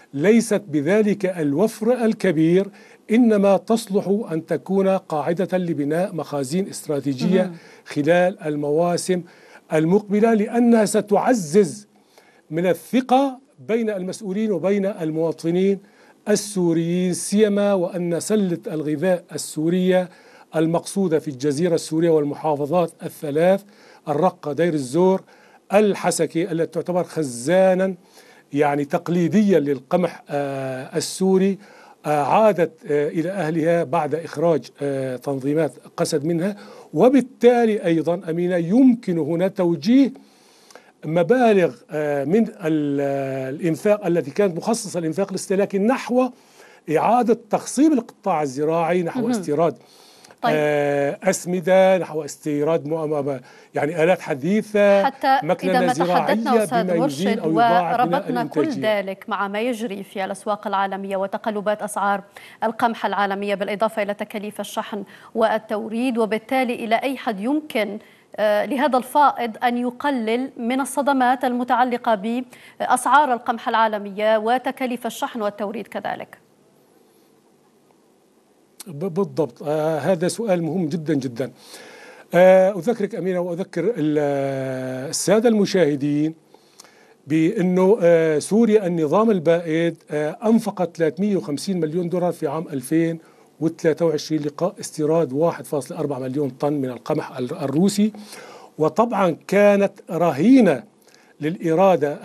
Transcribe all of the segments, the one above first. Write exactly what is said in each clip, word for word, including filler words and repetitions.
ليست بذلك الوفر الكبير، إنما تصلح أن تكون قاعدة لبناء مخازين استراتيجية خلال المواسم المقبلة، لأنها ستعزز من الثقة بين المسؤولين وبين المواطنين السوريين، سيما وأن سلة الغذاء السورية المقصودة في الجزيرة السورية والمحافظات الثلاث، الرقة، دير الزور، الحسكة، التي تعتبر خزانا يعني تقليديا للقمح آه السوري، آه عادت آه إلى أهلها بعد إخراج آه تنظيمات قسد منها. وبالتالي أيضا أمينة يمكن هنا توجيه مبالغ آه من الإنفاق التي كانت مخصصة للإنفاق الاستهلاكي نحو إعادة تخصيب القطاع الزراعي، نحو استيراد طيب. أسمدة، نحو استيراد يعني آلات حديثة، حتى إذا ما تحدثنا أستاذ مرشد وربطنا كل ذلك مع ما يجري في الأسواق العالمية وتقلبات أسعار القمح العالمية، بالإضافة إلى تكاليف الشحن والتوريد، وبالتالي إلى أي حد يمكن لهذا الفائض أن يقلل من الصدمات المتعلقة بأسعار القمح العالمية وتكاليف الشحن والتوريد كذلك؟ بالضبط، آه هذا سؤال مهم جدا جدا. آه أذكرك أمينة وأذكر السادة المشاهدين بأنه آه سوريا النظام البائد آه أنفقت ثلاثمئة وخمسين مليون دولار في عام ألفين وثلاثة وعشرين لقاء استيراد واحد فاصلة أربعة مليون طن من القمح الروسي، وطبعا كانت رهينة للإرادة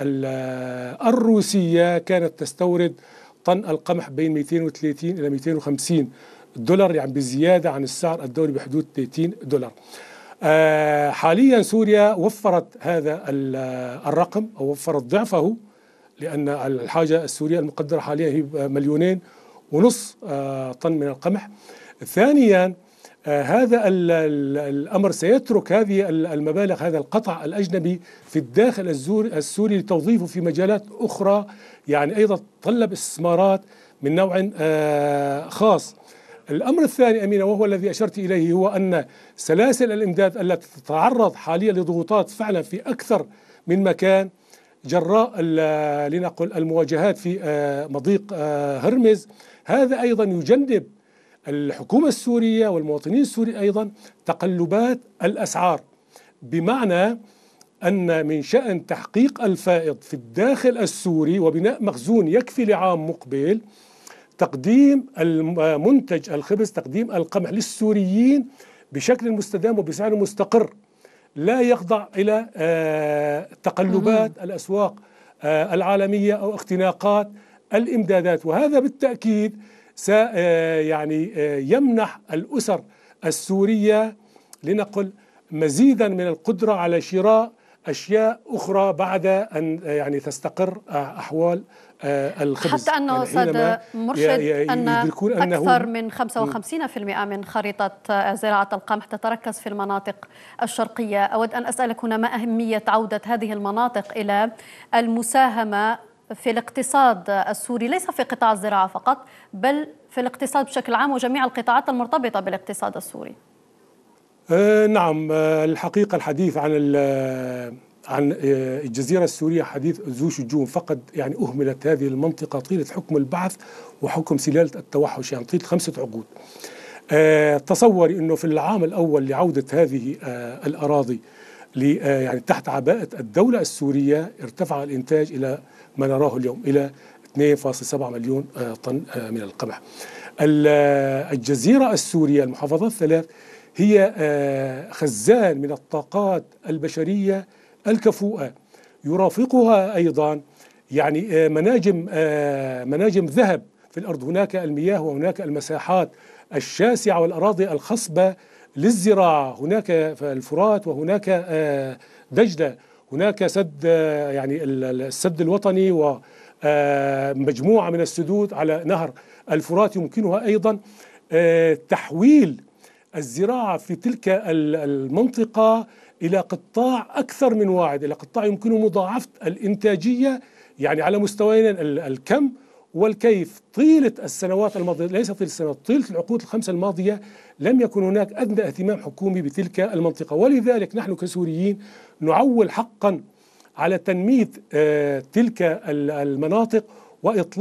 الروسية، كانت تستورد طن القمح بين مئتين وثلاثين إلى مئتين وخمسين دولار، يعني بزيادة عن السعر الدولي بحدود ثلاثين دولار. آه حاليا سوريا وفرت هذا الرقم أو وفرت ضعفه، لأن الحاجة السورية المقدرة حاليا هي مليونين ونص آه طن من القمح. ثانيا آه هذا ال ال الأمر سيترك هذه المبالغ، هذا القطع الأجنبي في الداخل السوري لتوظيفه في مجالات أخرى، يعني أيضا تطلب استثمارات من نوع آه خاص. الأمر الثاني أمينة وهو الذي أشرت إليه، هو أن سلاسل الإمداد التي تتعرض حاليا لضغوطات فعلا في أكثر من مكان جراء لنقل المواجهات في مضيق هرمز، هذا أيضا يجنب الحكومة السورية والمواطنين السوريين أيضا تقلبات الأسعار، بمعنى أن من شأن تحقيق الفائض في الداخل السوري وبناء مخزون يكفي لعام مقبل، تقديم المنتج الخبز، تقديم القمح للسوريين بشكل مستدام وبسعر مستقر لا يخضع إلى تقلبات الأسواق العالمية أو اختناقات الإمدادات. وهذا بالتأكيد س يعني يمنح الأسر السورية لنقل مزيدا من القدرة على شراء أشياء أخرى بعد أن يعني تستقر أحوال الخبز. حتى أنه أستاذ مرشد أن أكثر من خمسة وخمسين بالمئة من خريطة زراعة القمح تتركز في المناطق الشرقية. أود أن أسألك هنا ما أهمية عودة هذه المناطق إلى المساهمة في الاقتصاد السوري، ليس في قطاع الزراعة فقط بل في الاقتصاد بشكل عام وجميع القطاعات المرتبطة بالاقتصاد السوري؟ آه نعم، آه الحقيقة الحديث عن عن الجزيرة السورية حديث ذو شجون، فقد يعني أهملت هذه المنطقة طيلة حكم البعث وحكم سلالة التوحش، يعني طيلة خمسة عقود. آه تصوري أنه في العام الأول لعودة هذه آه الأراضي يعني تحت عباءة الدولة السورية ارتفع الإنتاج إلى ما نراه اليوم إلى اثنين فاصلة سبعة مليون آه طن آه من القمح. الجزيرة السورية المحافظات الثلاث هي آه خزان من الطاقات البشرية الكفؤة، يرافقها أيضا يعني مناجم مناجم ذهب في الأرض، هناك المياه وهناك المساحات الشاسعة والأراضي الخصبة للزراعة، هناك الفرات وهناك دجلة، هناك سد يعني السد الوطني ومجموعة من السدود على نهر الفرات يمكنها أيضا تحويل الزراعة في تلك المنطقة إلى قطاع أكثر من واعد، إلى قطاع يمكنه مضاعفة الإنتاجية يعني على مستويين الكم والكيف. طيلة السنوات الماضية، ليس طيلة السنوات، طيلة العقود الخمسة الماضية لم يكن هناك أدنى اهتمام حكومي بتلك المنطقة، ولذلك نحن كسوريين نعول حقا على تنمية تلك المناطق وإطلاق